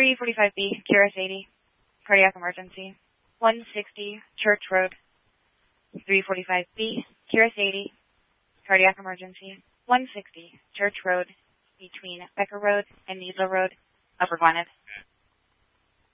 345B, QRS 80, cardiac emergency. 160 Church Road. 345B, QRS 80, cardiac emergency. 160 Church Road, between Becker Road and Needler Road, Upper Gwynedd.